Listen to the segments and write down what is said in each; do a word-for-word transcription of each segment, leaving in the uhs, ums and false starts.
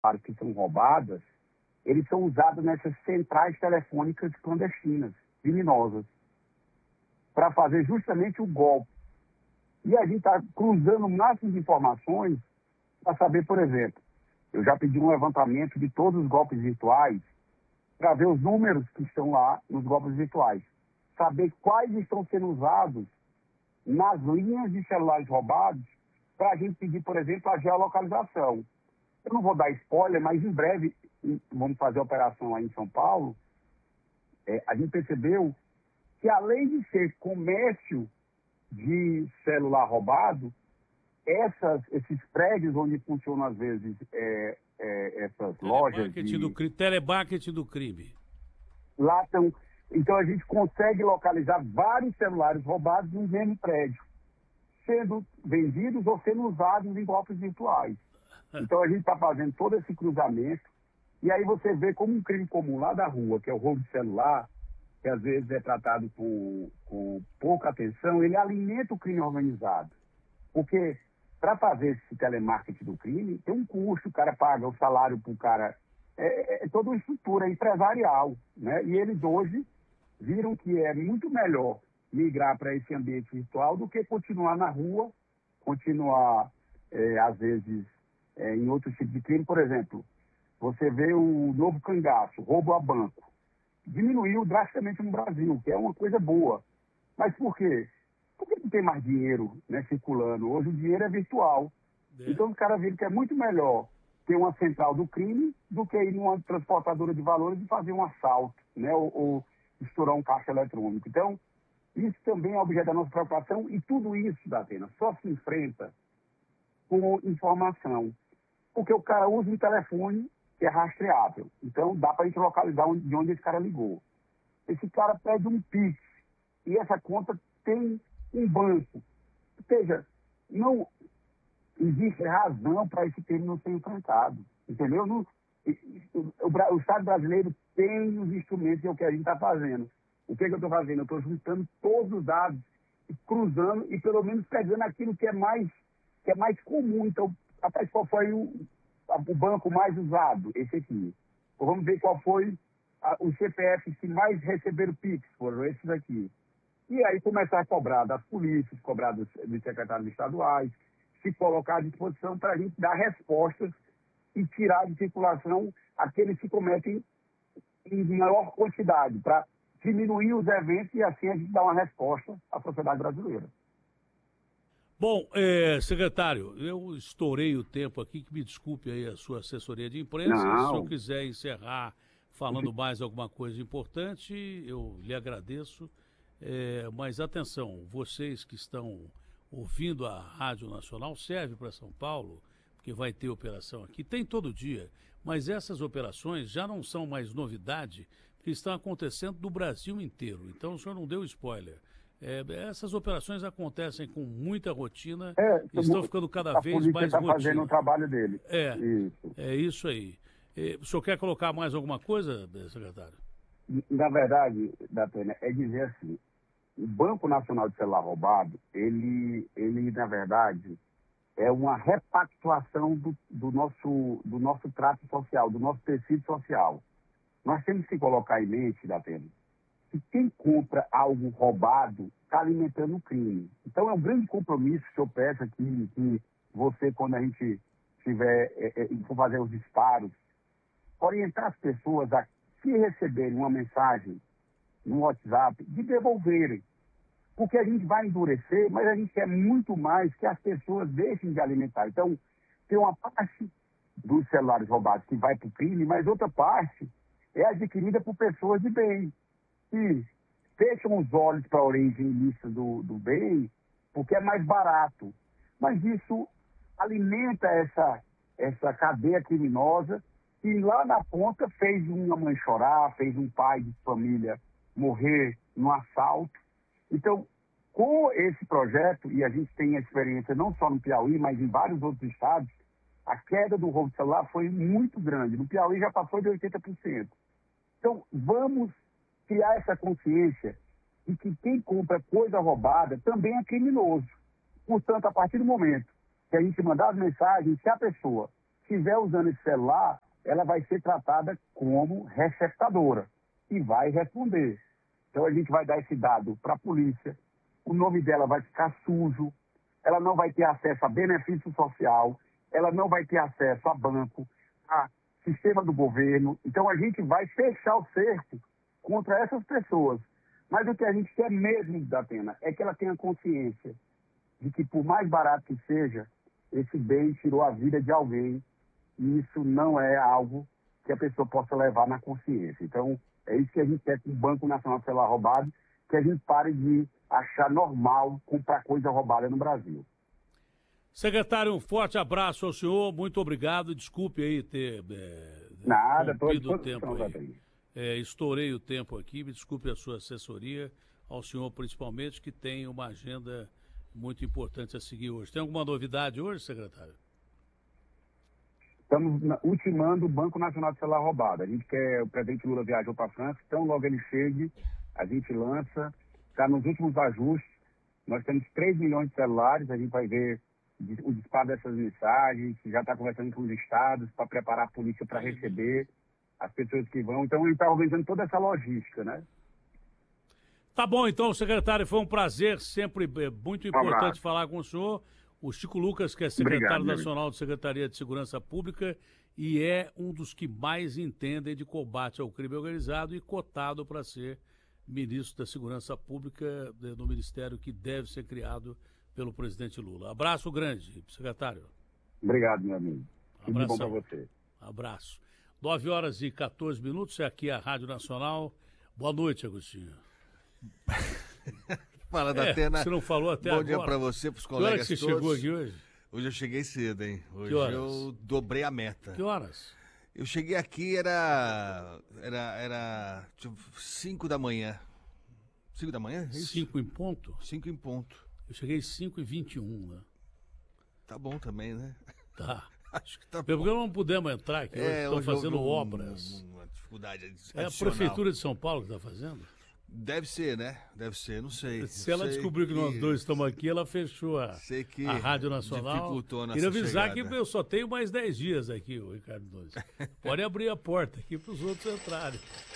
que são roubadas, eles são usados nessas centrais telefônicas clandestinas, criminosas, para fazer justamente o golpe. E a gente está cruzando o máximo de informações para saber, por exemplo, eu já pedi um levantamento de todos os golpes virtuais para ver os números que estão lá nos golpes virtuais. Saber quais estão sendo usados nas linhas de celulares roubados para a gente pedir, por exemplo, a geolocalização. Eu não vou dar spoiler, mas em breve vamos fazer a operação aí em São Paulo. É, a gente percebeu que, além de ser comércio de celular roubado, essas, esses prédios onde funcionam, às vezes, é, é, essas lojas... De... Do, telemarketing do crime. Lá estão... Então, a gente consegue localizar vários celulares roubados no mesmo prédio, sendo vendidos ou sendo usados em golpes virtuais. Então, a gente está fazendo todo esse cruzamento, e aí você vê como um crime comum lá da rua, que é o roubo de celular, que às vezes é tratado com, com pouca atenção, ele alimenta o crime organizado. Porque para fazer esse telemarketing do crime, tem um custo, o cara paga o salário para o cara, é, é toda uma estrutura empresarial, né? E eles hoje viram que é muito melhor migrar para esse ambiente virtual do que continuar na rua, continuar, é, às vezes, é, em outros tipos de crime. Por exemplo, você vê o novo cangaço, roubo a banco. Diminuiu drasticamente no Brasil, que é uma coisa boa. Mas por quê? Porque não tem mais dinheiro, né, circulando. Hoje o dinheiro é virtual. É. Então os caras viram que é muito melhor ter uma central do crime do que ir numa transportadora de valores e fazer um assalto, né, ou, ou estourar um caixa eletrônico. Então, isso também é objeto da nossa preocupação, e tudo isso, Datena, só se enfrenta com informação. Porque o cara usa um telefone que é rastreável. Então, dá para a gente localizar onde, de onde esse cara ligou. Esse cara pede um Pix, e essa conta tem um banco. Ou seja, não existe razão para esse crime não ser enfrentado. Entendeu? Não, o, o, o Estado brasileiro tem os instrumentos, e é o que a gente está fazendo. O que, é que eu estou fazendo? Eu estou juntando todos os dados, e cruzando, e pelo menos pegando aquilo que é mais, que é mais comum. Então, rapaz, qual foi o, o banco mais usado? Esse aqui. Então, vamos ver qual foi a, os C P Fs que mais receberam Pix, foram esses aqui. E aí começar a cobrar das polícias, cobrar dos, dos secretários estaduais, se colocar à disposição para a gente dar respostas e tirar de circulação aqueles que cometem em maior quantidade, para diminuir os eventos e assim a gente dar uma resposta à sociedade brasileira. Bom, é, secretário, eu estourei o tempo aqui, que me desculpe aí a sua assessoria de imprensa. Não. Se o senhor quiser encerrar falando mais alguma coisa importante, eu lhe agradeço. É, mas atenção, vocês que estão ouvindo a Rádio Nacional, serve para São Paulo, porque vai ter operação aqui, tem todo dia, mas essas operações já não são mais novidade, que estão acontecendo no Brasil inteiro. Então o senhor não deu spoiler. É, essas operações acontecem com muita rotina, é, estão ficando cada vez mais tá rotina. fazendo o trabalho dele. É, isso. é isso aí. É, o senhor quer colocar mais alguma coisa, secretário? Na verdade, Datena, é dizer assim, o Banco Nacional de Celular Roubado, ele, ele na verdade, é uma repactuação do, do, nosso, do nosso trato social, do nosso tecido social. Nós temos que colocar em mente, Datena, que quem compra algo roubado está alimentando o crime. Então é um grande compromisso que eu peço aqui, que você, quando a gente tiver, é, é, for fazer os disparos, orientar as pessoas a, se receberem uma mensagem no WhatsApp, de devolverem. Porque a gente vai endurecer, mas a gente quer muito mais que as pessoas deixem de alimentar. Então, tem uma parte dos celulares roubados que vai para o crime, mas outra parte é adquirida por pessoas de bem, que fecham os olhos para a origem ilícita do, do bem, porque é mais barato. Mas isso alimenta essa, essa cadeia criminosa, que lá na ponta fez uma mãe chorar, fez um pai de família morrer num assalto. Então, com esse projeto, e a gente tem experiência não só no Piauí, mas em vários outros estados, a queda do roubo de celular foi muito grande. No Piauí já passou de oitenta por cento. Então, vamos criar essa consciência de que quem compra coisa roubada também é criminoso. Portanto, a partir do momento que a gente mandar as mensagens, se a pessoa estiver usando esse celular, ela vai ser tratada como receptadora e vai responder. Então a gente vai dar esse dado para a polícia, o nome dela vai ficar sujo, ela não vai ter acesso a benefício social, ela não vai ter acesso a banco, a sistema do governo. Então a gente vai fechar o cerco contra essas pessoas. Mas o que a gente quer mesmo da pena é que ela tenha consciência de que, por mais barato que seja, esse bem tirou a vida de alguém e isso não é algo que a pessoa possa levar na consciência. Então, é isso que a gente quer com o Banco Nacional de Celular Roubado, que a gente pare de achar normal comprar coisa roubada no Brasil. Secretário, um forte abraço ao senhor, muito obrigado, desculpe aí ter é, Nada, estou à o tempo disposição, aí. É, estourei o tempo aqui, me desculpe a sua assessoria, ao senhor principalmente, que tem uma agenda muito importante a seguir hoje. Tem alguma novidade hoje, secretário? Estamos ultimando o Banco Nacional de Celular Roubado. A gente quer, o presidente Lula viajou para a França, então logo ele chegue, a gente lança, está nos últimos ajustes, nós temos três milhões de celulares, a gente vai ver o disparo dessas mensagens, já está conversando com os estados para preparar a polícia para receber as pessoas que vão. Então ele está organizando toda essa logística, né? Tá bom, então, secretário, foi um prazer, sempre muito importante um falar com o senhor. O Chico Lucas, que é secretário Obrigado, nacional de Secretaria de Segurança Pública e é um dos que mais entendem de combate ao crime organizado e cotado para ser ministro da Segurança Pública no ministério que deve ser criado pelo presidente Lula. Abraço grande, secretário. Obrigado, meu amigo. Tudo bom para você. Abraço. nove horas e quatorze minutos, é aqui a Rádio Nacional. Boa noite, Agostinho. Fala da é, Atena. Você não falou até Bom agora. Bom dia para você, para os colegas colegas que todos. Você chegou aqui hoje? Hoje eu cheguei cedo, hein? Hoje que horas? eu dobrei a meta. Que horas? Eu cheguei aqui, era era era cinco da manhã. cinco da manhã? É isso? cinco em ponto? cinco em ponto. Eu cheguei cinco e vinte e um, né? Tá bom também, né? Tá. Acho que tá Porque bom. não pudemos entrar aqui, é, estão fazendo um, obras. Uma dificuldade adicional. É a Prefeitura de São Paulo que está fazendo? Deve ser, né? Deve ser, não sei. Se ela sei descobriu que, que nós dois estamos aqui, ela fechou a, a Rádio Nacional. Dificultou a nossa Queria avisar chegada. que eu só tenho mais dez dias aqui, o Ricardo Nunes. Pode abrir a porta aqui para os outros entrarem.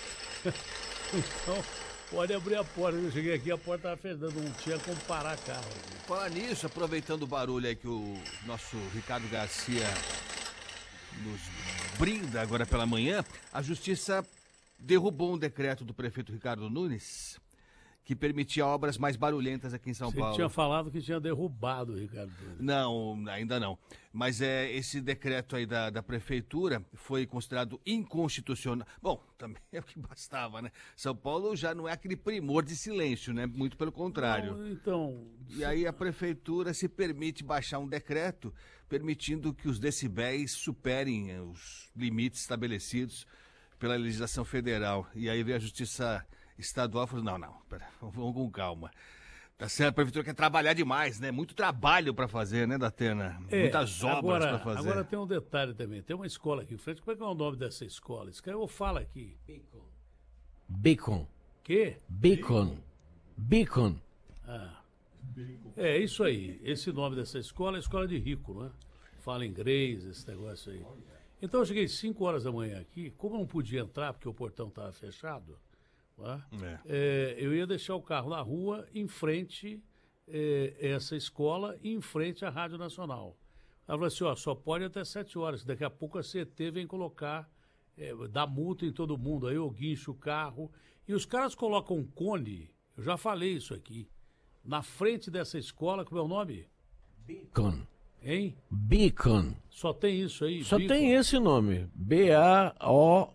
Então, pode abrir a porta. Eu cheguei aqui, a porta estava fechando, não tinha como parar carro. Aqui. Falar nisso, aproveitando o barulho aí que o nosso Ricardo Garcia nos brinda agora pela manhã, a Justiça derrubou um decreto do prefeito Ricardo Nunes que permitia obras mais barulhentas aqui em São Você Paulo. Você tinha falado que tinha derrubado o Ricardo Nunes. Não, ainda não. Mas é, esse decreto aí da, da prefeitura foi considerado inconstitucional. Bom, também é o que bastava, né? São Paulo já não é aquele primor de silêncio, né? Muito pelo contrário. Não, então... E aí a prefeitura se permite baixar um decreto permitindo que os decibéis superem os limites estabelecidos pela legislação federal. E aí veio a Justiça Estadual e falou, não, não, pera, vamos com calma. Tá certo, a prefeitura quer trabalhar demais, né? Muito trabalho para fazer, né, Datena? É, Muitas obras para fazer. Agora tem um detalhe também. Tem uma escola aqui em frente. Como é que é o nome dessa escola? Escreveu, fala aqui. Bacon. Bacon. Quê? Bacon. Bacon. Ah. É isso aí. Esse nome dessa escola é escola de rico, né? Fala inglês, esse negócio aí. Então eu cheguei cinco horas da manhã aqui. Como eu não podia entrar porque o portão estava fechado, né? é. É, eu ia deixar o carro na rua em frente é, essa escola e em frente à Rádio Nacional. Ela falou assim, ó, só pode até sete horas, daqui a pouco a C T vem colocar, é, dar multa em todo mundo, aí eu guincho o carro. E os caras colocam um cone, eu já falei isso aqui, na frente dessa escola, como é o nome? Bacon. Hein? Bacon. Só tem isso aí? Só Beacon? tem esse nome. B A O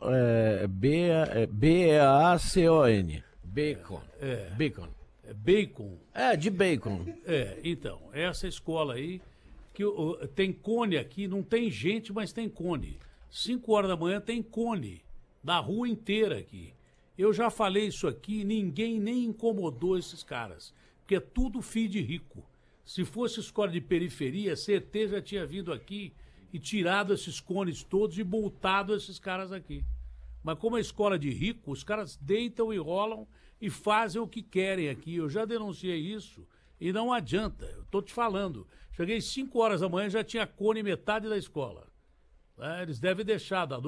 B A C O N. Bacon. É. Bacon. É bacon. É, de bacon. É, então, essa escola aí, que uh, tem cone aqui, não tem gente, mas tem cone. Cinco horas da manhã tem cone, na rua inteira aqui. Eu já falei isso aqui, ninguém nem incomodou esses caras, porque é tudo filho de rico. Se fosse escola de periferia, C T já tinha vindo aqui e tirado esses cones todos e multado esses caras aqui. Mas como é escola de rico, os caras deitam e rolam e fazem o que querem aqui. Eu já denunciei isso e não adianta. Eu estou te falando. Cheguei cinco horas da manhã e já tinha cone metade da escola. É, eles devem deixar da